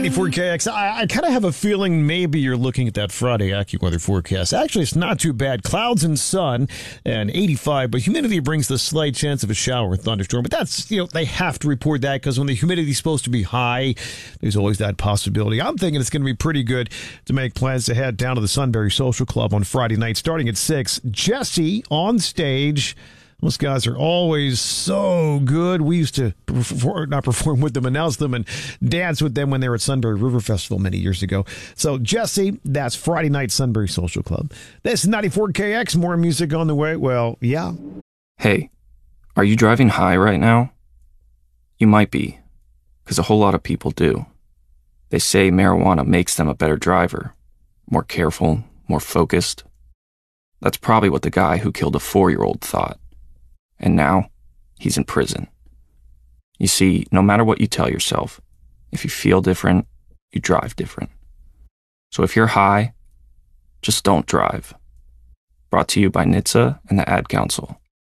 94KX. I kind of have a feeling maybe you're looking at that Friday AccuWeather forecast. Actually, it's not too bad. Clouds and sun and 85, but humidity brings the slight chance of a shower or thunderstorm. But that's, they have to report that because when the humidity is supposed to be high, there's always that possibility. I'm thinking it's going to be pretty good to make plans to head down to the Sunbury Social Club on Friday night starting at 6. Jesse on stage. Those guys are always so good. We used to not perform with them, announce them, and dance with them when they were at Sunbury River Festival many years ago. So, Jesse, that's Friday night Sunbury Social Club. This is 94KX. More music on the way. Well, yeah. Hey, are you driving high right now? You might be, because a whole lot of people do. They say marijuana makes them a better driver, more careful, more focused. That's probably what the guy who killed a 4-year-old thought. And now, he's in prison. You see, no matter what you tell yourself, if you feel different, you drive different. So if you're high, just don't drive. Brought to you by NHTSA and the Ad Council.